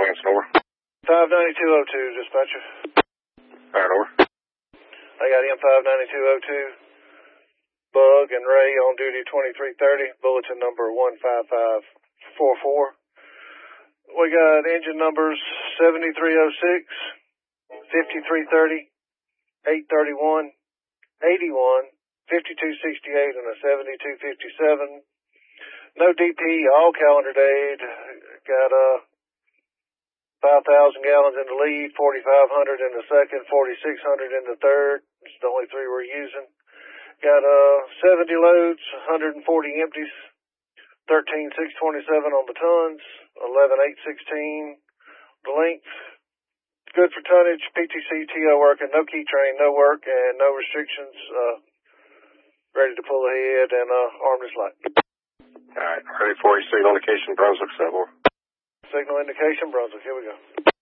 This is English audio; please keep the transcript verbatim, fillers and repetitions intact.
Lansing, over. five ninety-two oh two, dispatcher. Alright, over. I got M five ninety-two oh two. Bug and Ray on duty twenty-three thirty, bulletin number one five five four four. We got engine numbers seventy-three oh six, fifty-three thirty, eight thirty-one, eighty-one, fifty-two sixty-eight, and a seventy-two fifty-seven. No D P, all calendar date. Got uh, five thousand gallons in the lead, forty-five hundred in the second, forty-six hundred in the third. It's the only three we're using. Got uh, seventy loads, one hundred forty empties, thirteen six twenty-seven on the tons, eleven eight sixteen the length. Good for tonnage, P T C, T O working, no key train, no work, and no restrictions. Uh, ready to pull ahead and uh, arm this light. Alright, ready for your signal indication, Brunswick, seven. Signal indication, Brunswick, here we go.